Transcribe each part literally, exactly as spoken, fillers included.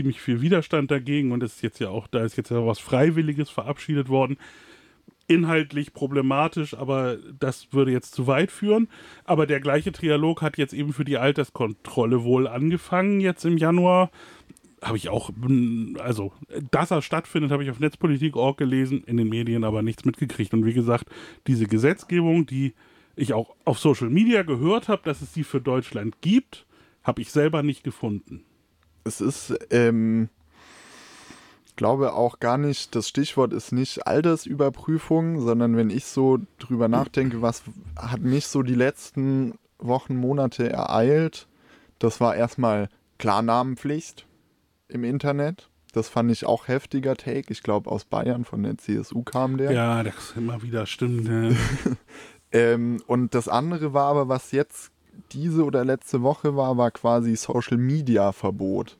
ziemlich viel Widerstand dagegen und es ist jetzt ja auch, da ist jetzt ja was Freiwilliges verabschiedet worden. Inhaltlich problematisch, aber das würde jetzt zu weit führen. Aber der gleiche Trialog hat jetzt eben für die Alterskontrolle wohl angefangen, jetzt im Januar. Habe ich auch, also, dass er stattfindet, habe ich auf netzpolitik punkt org gelesen, in den Medien aber nichts mitgekriegt. Und wie gesagt, diese Gesetzgebung, die ich auch auf Social Media gehört habe, dass es die für Deutschland gibt, habe ich selber nicht gefunden. Es ist, ähm, ich glaube auch gar nicht, das Stichwort ist nicht Altersüberprüfung, sondern wenn ich so drüber nachdenke, was hat mich so die letzten Wochen, Monate ereilt, das war erstmal Klarnamenpflicht im Internet. Das fand ich auch heftiger Take. Ich glaube, aus Bayern von der C S U kam der. Ja, das ist immer wieder stimmt. Ja. ähm, und das andere war aber, was jetzt diese oder letzte Woche war, war quasi Social-Media-Verbot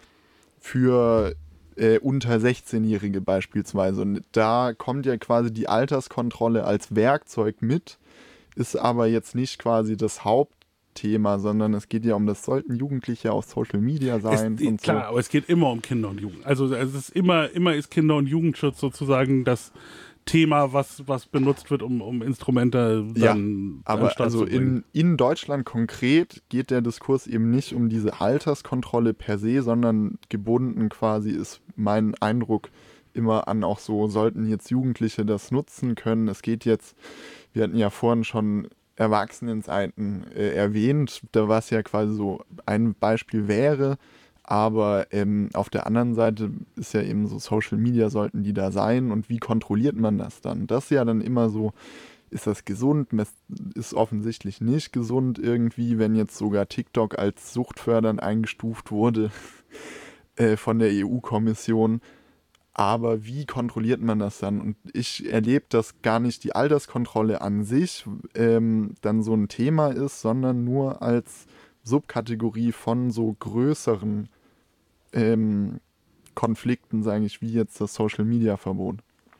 für äh, unter sechzehnjährige beispielsweise. Und da kommt ja quasi die Alterskontrolle als Werkzeug mit, ist aber jetzt nicht quasi das Hauptthema, sondern es geht ja um, das sollten Jugendliche auf Social Media sein. Es, und klar, so. Aber es geht immer um Kinder und Jugend. Also es ist immer, immer ist Kinder- und Jugendschutz sozusagen das Thema, was, was benutzt wird, um, um Instrumente dann ja, an aber Start also zu bringen. in, in Deutschland konkret geht der Diskurs eben nicht um diese Alterskontrolle per se, sondern gebunden quasi ist mein Eindruck immer an auch so, sollten jetzt Jugendliche das nutzen können. Es geht jetzt, wir hatten ja vorhin schon Erwachsenenseiten äh, erwähnt, da was ja quasi so ein Beispiel wäre, aber ähm, auf der anderen Seite ist ja eben so, Social Media sollten die da sein und wie kontrolliert man das dann? Das ist ja dann immer so, ist das gesund? Ist offensichtlich nicht gesund irgendwie, wenn jetzt sogar TikTok als suchtfördernd eingestuft wurde äh, von der E U-Kommission. Aber wie kontrolliert man das dann? Und ich erlebe, dass gar nicht die Alterskontrolle an sich ähm, dann so ein Thema ist, sondern nur als Subkategorie von so größeren ähm, Konflikten, sage ich, wie jetzt das Social-Media-Verbot.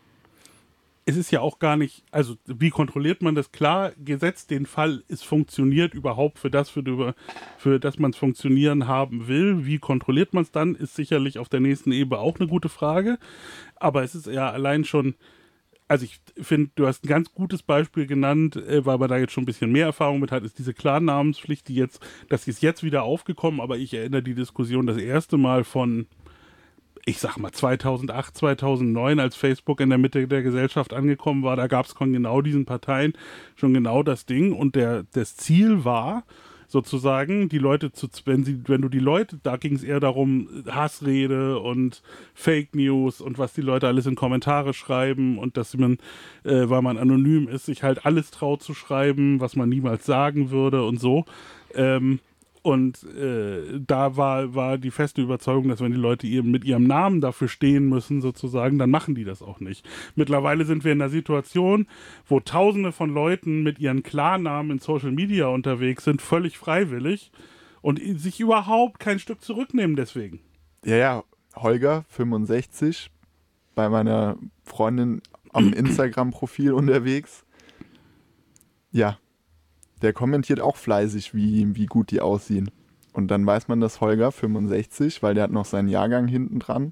Es ist ja auch gar nicht, also wie kontrolliert man das? Klar, gesetzt den Fall, es funktioniert überhaupt für das, für, für das man es funktionieren haben will. Wie kontrolliert man es dann, ist sicherlich auf der nächsten Ebene auch eine gute Frage. Aber es ist ja allein schon, also ich finde, du hast ein ganz gutes Beispiel genannt, äh, weil man da jetzt schon ein bisschen mehr Erfahrung mit hat, ist diese Klarnamenspflicht, die jetzt, das ist jetzt wieder aufgekommen, aber ich erinnere die Diskussion das erste Mal von, ich sag mal, zweitausendacht, zweitausendneun, als Facebook in der Mitte der Gesellschaft angekommen war, da gab es von genau diesen Parteien schon genau das Ding und der, das Ziel war, sozusagen, die Leute zu, wenn sie, wenn du die Leute, da ging es eher darum, Hassrede und Fake News und was die Leute alles in Kommentare schreiben und dass man, äh, weil man anonym ist, sich halt alles traut zu schreiben, was man niemals sagen würde und so. Ähm, und äh, da war, war die feste Überzeugung, dass wenn die Leute eben mit ihrem Namen dafür stehen müssen, sozusagen, dann machen die das auch nicht. Mittlerweile sind wir in einer Situation, wo Tausende von Leuten mit ihren Klarnamen in Social Media unterwegs sind, völlig freiwillig und sich überhaupt kein Stück zurücknehmen deswegen. Ja, ja, Holger, fünfundsechzig, bei meiner Freundin am Instagram-Profil unterwegs. Ja, der kommentiert auch fleißig, wie, wie gut die aussehen. Und dann weiß man, dass Holger, fünfundsechzig, weil der hat noch seinen Jahrgang hinten dran,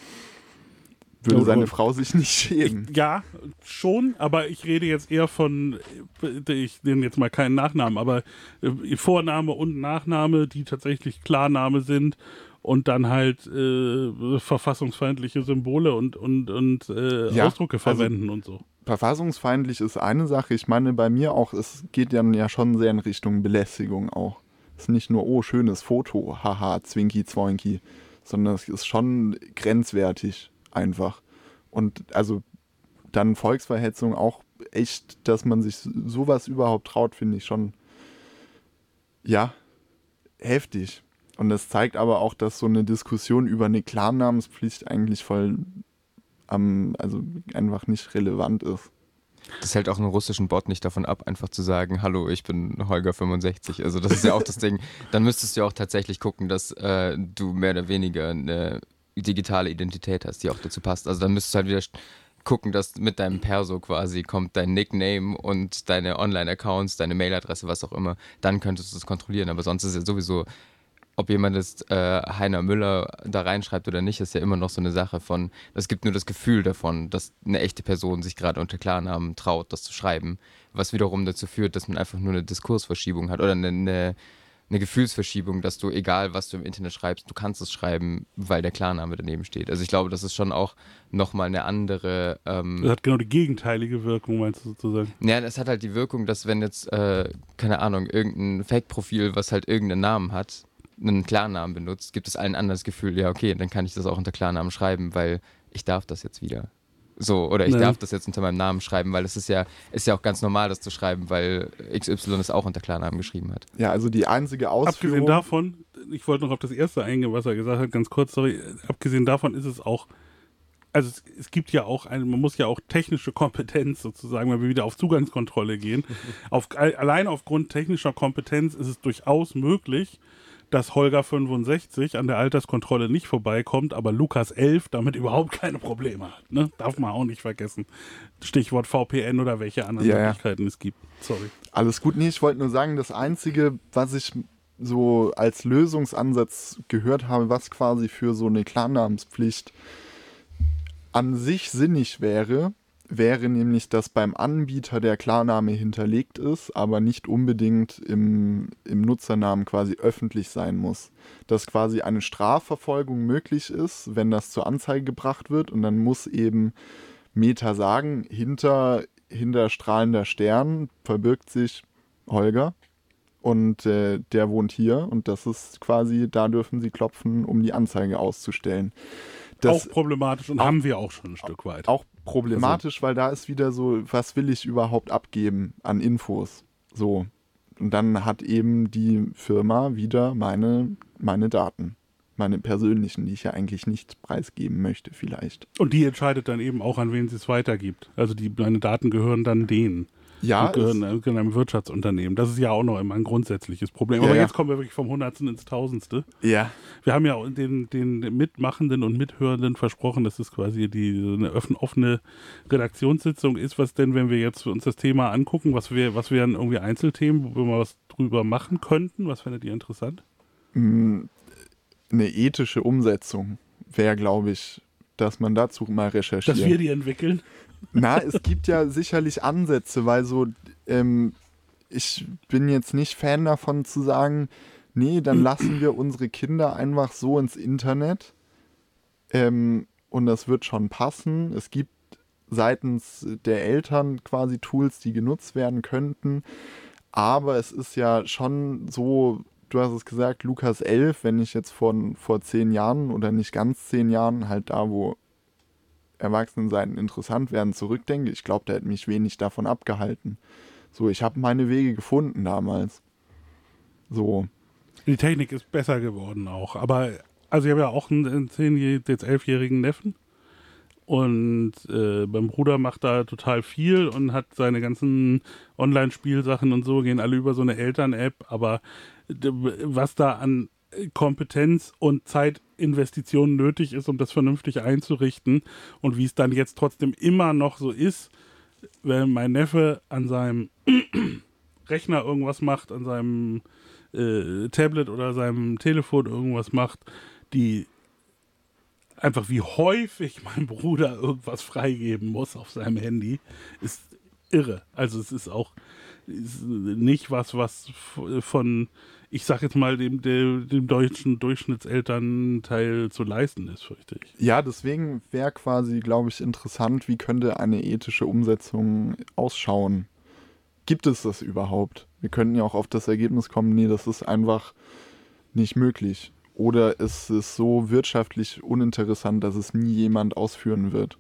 würde seine Frau sich nicht schämen. Ich, ja, schon, aber ich rede jetzt eher von, ich nenne jetzt mal keinen Nachnamen, aber Vorname und Nachname, die tatsächlich Klarname sind und dann halt äh, verfassungsfeindliche Symbole und, und, und äh, ja, Ausdrücke verwenden also, und so. Verfassungsfeindlich ist eine Sache. Ich meine, bei mir auch, es geht dann ja schon sehr in Richtung Belästigung auch. Es ist nicht nur, oh, schönes Foto, haha, zwinki, zwoinki, sondern es ist schon grenzwertig einfach. Und also dann Volksverhetzung auch echt, dass man sich sowas überhaupt traut, finde ich schon, ja, heftig. Und das zeigt aber auch, dass so eine Diskussion über eine Klarnamenspflicht eigentlich voll am, also einfach nicht relevant ist. Das hält auch einen russischen Bot nicht davon ab, einfach zu sagen, hallo, ich bin Holger fünfundsechzig. Also das ist ja auch das Ding. Dann müsstest du ja auch tatsächlich gucken, dass äh, du mehr oder weniger eine digitale Identität hast, die auch dazu passt. Also dann müsstest du halt wieder gucken, dass mit deinem Perso quasi kommt dein Nickname und deine Online-Accounts, deine Mailadresse, was auch immer. Dann könntest du es kontrollieren. Aber sonst ist es ja sowieso ob jemand jetzt äh, Heiner Müller da reinschreibt oder nicht, ist ja immer noch so eine Sache von, es gibt nur das Gefühl davon, dass eine echte Person sich gerade unter Klarnamen traut, das zu schreiben, was wiederum dazu führt, dass man einfach nur eine Diskursverschiebung hat oder eine, eine, eine Gefühlsverschiebung, dass du, egal was du im Internet schreibst, du kannst es schreiben, weil der Klarname daneben steht. Also ich glaube, das ist schon auch nochmal eine andere... Ähm, Das hat genau die gegenteilige Wirkung, meinst du sozusagen? Ja, es hat halt die Wirkung, dass wenn jetzt, äh, keine Ahnung, irgendein Fake-Profil, was halt irgendeinen Namen hat, einen Klarnamen benutzt, gibt es allen anderen das Gefühl, ja okay, dann kann ich das auch unter Klarnamen schreiben, weil ich darf das jetzt wieder. So, oder ich Ja. darf das jetzt unter meinem Namen schreiben, weil es ist ja, ist ja auch ganz normal, das zu schreiben, weil X Y es auch unter Klarnamen geschrieben hat. Ja, also die einzige Abgesehen Ausführung... davon, ich wollte noch auf das erste eingehen, was er gesagt hat, ganz kurz, sorry, abgesehen davon ist es auch, also es, es gibt ja auch, eine, man muss ja auch technische Kompetenz sozusagen, wenn wir wieder auf Zugangskontrolle gehen, auf, allein aufgrund technischer Kompetenz ist es durchaus möglich, dass Holger fünfundsechzig an der Alterskontrolle nicht vorbeikommt, aber Lukas elf damit überhaupt keine Probleme hat. Ne? Darf man auch nicht vergessen. Stichwort V P N oder welche anderen Ja, ja. Möglichkeiten es gibt. Sorry. Alles gut, nee, ich wollte nur sagen, das Einzige, was ich so als Lösungsansatz gehört habe, was quasi für so eine Klarnamenspflicht an sich sinnig wäre, wäre nämlich, dass beim Anbieter der Klarname hinterlegt ist, aber nicht unbedingt im, im Nutzernamen quasi öffentlich sein muss. Dass quasi eine Strafverfolgung möglich ist, wenn das zur Anzeige gebracht wird und dann muss eben Meta sagen, hinter, hinter strahlender Stern verbirgt sich Holger und äh, der wohnt hier und das ist quasi, da dürfen sie klopfen, um die Anzeige auszustellen. Das auch problematisch und auch, haben wir auch schon ein Stück weit. Auch problematisch, also, weil da ist wieder so, was will ich überhaupt abgeben an Infos? So. Und dann hat eben die Firma wieder meine, meine Daten, meine persönlichen, die ich ja eigentlich nicht preisgeben möchte vielleicht. Und die entscheidet dann eben auch, an wen sie es weitergibt. Also die, meine Daten gehören dann denen. Ja, und gehören einem Wirtschaftsunternehmen. Das ist ja auch noch immer ein grundsätzliches Problem. Ja, Aber ja. jetzt kommen wir wirklich vom Hundertsten ins Tausendste. Ja. Wir haben ja den, den Mitmachenden und Mithörenden versprochen, dass es quasi die, eine offene Redaktionssitzung ist. Was denn, wenn wir jetzt uns das Thema angucken, was, wär, was wären irgendwie Einzelthemen, wo wir mal was drüber machen könnten? Was fändet ihr interessant? Eine ethische Umsetzung wäre, glaube ich, dass man dazu mal recherchiert. Dass wir die entwickeln? Na, es gibt ja sicherlich Ansätze, weil so, ähm, ich bin jetzt nicht Fan davon zu sagen, nee, dann lassen wir unsere Kinder einfach so ins Internet ähm, und das wird schon passen. Es gibt seitens der Eltern quasi Tools, die genutzt werden könnten, aber es ist ja schon so, du hast es gesagt, Lukas elf, wenn ich jetzt von vor zehn Jahren oder nicht ganz zehn Jahren, halt da, wo Erwachsenenseiten interessant werden, zurückdenke, ich glaube, da hätte mich wenig davon abgehalten. So, ich habe meine Wege gefunden damals. So. Die Technik ist besser geworden auch. Aber, also ich habe ja auch einen zehn-, jetzt elfjährigen Neffen. Und äh, mein Bruder macht da total viel und hat seine ganzen Online-Spielsachen und so, gehen alle über so eine Eltern-App. Aber was da an Kompetenz und Zeitinvestitionen nötig ist, um das vernünftig einzurichten und wie es dann jetzt trotzdem immer noch so ist, wenn mein Neffe an seinem Rechner irgendwas macht, an seinem äh, Tablet oder seinem Telefon irgendwas macht, die einfach wie häufig mein Bruder irgendwas freigeben muss auf seinem Handy, ist irre. Also es ist auch ist nicht was, was von, ich sag jetzt mal, dem, dem, dem deutschen Durchschnittselternteil zu leisten ist, fürchte ich. Ja, deswegen wäre quasi, glaube ich, interessant, wie könnte eine ethische Umsetzung ausschauen? Gibt es das überhaupt? Wir könnten ja auch auf das Ergebnis kommen, nee, das ist einfach nicht möglich. Oder ist es so wirtschaftlich uninteressant, dass es nie jemand ausführen wird?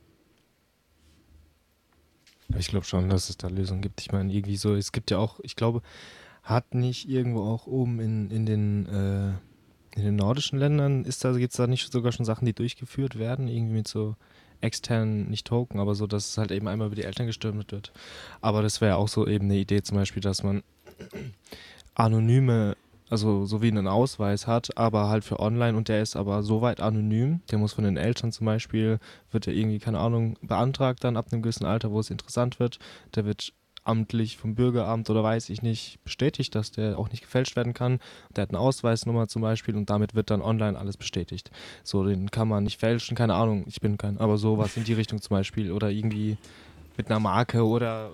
Ich glaube schon, dass es da Lösungen gibt. Ich meine, irgendwie so, es gibt ja auch, ich glaube, hat nicht irgendwo auch oben in, in, den, äh, in den nordischen Ländern, ist da, gibt es da nicht sogar schon Sachen, die durchgeführt werden, irgendwie mit so externen, nicht Token, aber so, dass es halt eben einmal über die Eltern gestürmt wird. Aber das wäre auch so eben eine Idee zum Beispiel, dass man anonyme, also so wie einen Ausweis hat, aber halt für online und der ist aber so weit anonym, der muss von den Eltern zum Beispiel, wird der irgendwie, keine Ahnung, beantragt dann ab einem gewissen Alter, wo es interessant wird, der wird amtlich vom Bürgeramt oder weiß ich nicht bestätigt, dass der auch nicht gefälscht werden kann. Der hat eine Ausweisnummer zum Beispiel und damit wird dann online alles bestätigt. So, den kann man nicht fälschen, keine Ahnung, ich bin kein, aber sowas in die Richtung zum Beispiel oder irgendwie mit einer Marke oder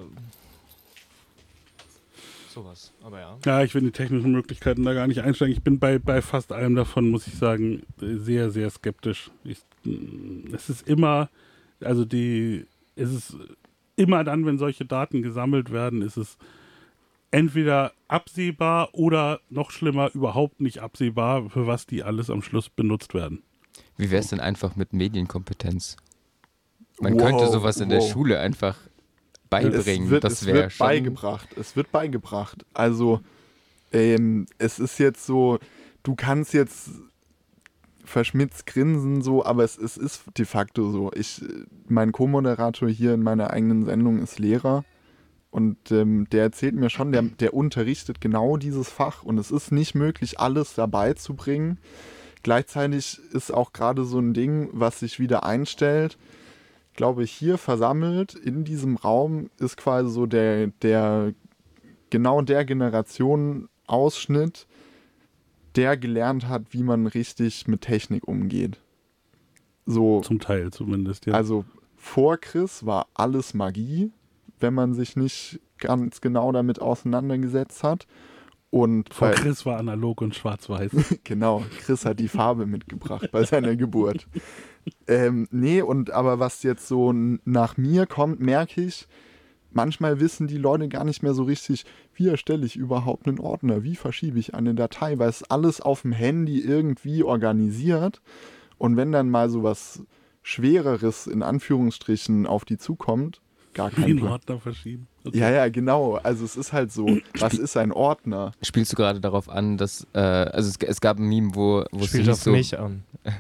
sowas, aber ja. Ja, ich will die technischen Möglichkeiten da gar nicht einsteigen. Ich bin bei, bei fast allem davon, muss ich sagen, sehr, sehr skeptisch. Ich, es ist immer, also die, es ist immer dann, wenn solche Daten gesammelt werden, ist es entweder absehbar oder noch schlimmer, überhaupt nicht absehbar, für was die alles am Schluss benutzt werden. Wie wäre es denn einfach mit Medienkompetenz? Man Wow, könnte sowas in der wow. Schule einfach beibringen. Es wird, das es wäre wird schon beigebracht. Es wird beigebracht. Also ähm, es ist jetzt so, du kannst jetzt verschmitzt grinsen so, aber es, es ist de facto so. Ich, mein Co-Moderator hier in meiner eigenen Sendung ist Lehrer und ähm, der erzählt mir schon, der, der unterrichtet genau dieses Fach und es ist nicht möglich, alles dabei zu bringen. Gleichzeitig ist auch gerade so ein Ding, was sich wieder einstellt. Ich glaube, hier versammelt in diesem Raum ist quasi so der, der genau der Generationenausschnitt, der gelernt hat, wie man richtig mit Technik umgeht. So, Zum Teil zumindest, ja. also vor Chris war alles Magie, wenn man sich nicht ganz genau damit auseinandergesetzt hat. Und Vor bei- Chris war analog und schwarz-weiß. Genau, Chris hat die Farbe mitgebracht bei seiner Geburt. Ähm, nee, und aber was jetzt so n- nach mir kommt, merke ich, manchmal wissen die Leute gar nicht mehr so richtig, wie erstelle ich überhaupt einen Ordner, wie verschiebe ich eine Datei, weil es alles auf dem Handy irgendwie organisiert. Und wenn dann mal so was Schwereres in Anführungsstrichen auf die zukommt, gar Wie kein einen Plan. Ordner verschieben. Okay. Ja, ja, genau. Also es ist halt so, was ist ein Ordner? Spielst du gerade darauf an, dass, äh, also es, es gab ein Meme, wo, wo es Spielt hieß auf so, mich an.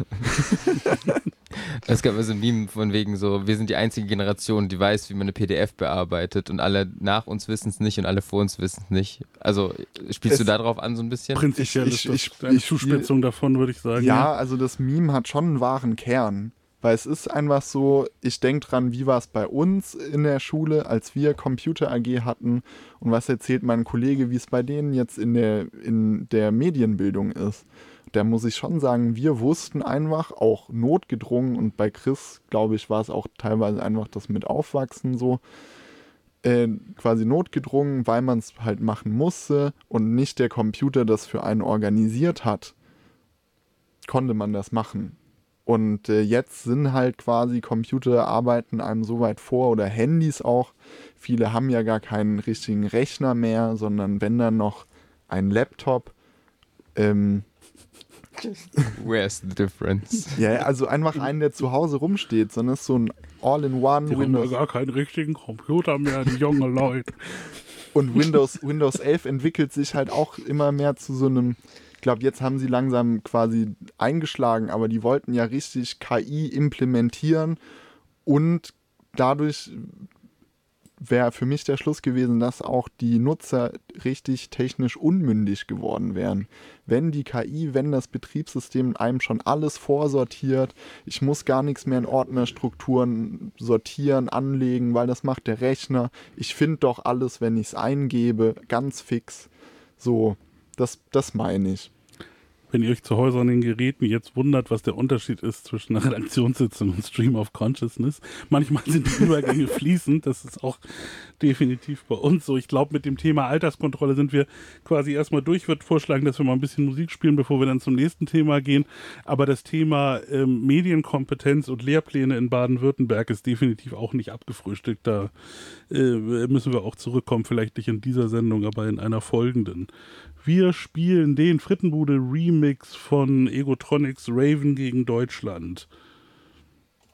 es gab also ein Meme von wegen so, wir sind die einzige Generation, die weiß, wie man eine P D F bearbeitet und alle nach uns wissen es nicht und alle vor uns wissen es nicht. Also spielst Es- du da drauf an so ein bisschen? Prinzipiell Ich- ist ich- das ich- eine ich spiel- Zuspitzung davon, würde ich sagen. Ja, also das Meme hat schon einen wahren Kern. Weil es ist einfach so, ich denke dran, wie war es bei uns in der Schule, als wir Computer A G hatten und was erzählt mein Kollege, wie es bei denen jetzt in der, in der Medienbildung ist. Da muss ich schon sagen, wir wussten einfach, auch notgedrungen und bei Chris, glaube ich, war es auch teilweise einfach das mit Aufwachsen so, äh, quasi notgedrungen, weil man es halt machen musste und nicht der Computer das für einen organisiert hat, konnte man das machen. Und äh, jetzt sind halt quasi Computer arbeiten einem so weit vor oder Handys auch. Viele haben ja gar keinen richtigen Rechner mehr, sondern wenn dann noch ein Laptop. Ähm, Where's the difference? ja, also einfach einen, der zu Hause rumsteht, sondern es ist so ein All-in-One Die haben ja Windows. gar keinen richtigen Computer mehr, die jungen Leute. Und Windows, Windows elf entwickelt sich halt auch immer mehr zu so einem, ich glaube, jetzt haben sie langsam quasi eingeschlagen, aber die wollten ja richtig K I implementieren und dadurch wäre für mich der Schluss gewesen, dass auch die Nutzer richtig technisch unmündig geworden wären. Wenn die K I, wenn das Betriebssystem einem schon alles vorsortiert, ich muss gar nichts mehr in Ordnerstrukturen sortieren, anlegen, weil das macht der Rechner. Ich finde doch alles, wenn ich es eingebe, ganz fix. So, das, das meine ich. Wenn ihr euch zu Hause an den Geräten jetzt wundert, was der Unterschied ist zwischen einer Redaktionssitzung und Stream of Consciousness, manchmal sind die Übergänge fließend, das ist auch definitiv bei uns so. Ich glaube, mit dem Thema Alterskontrolle sind wir quasi erstmal durch. Ich würde vorschlagen, dass wir mal ein bisschen Musik spielen, bevor wir dann zum nächsten Thema gehen. Aber das Thema ähm, Medienkompetenz und Lehrpläne in Baden-Württemberg ist definitiv auch nicht abgefrühstückt. Da äh, müssen wir auch zurückkommen, vielleicht nicht in dieser Sendung, aber in einer folgenden. Wir spielen den Frittenbude-Remix von Egotronics Raven gegen Deutschland.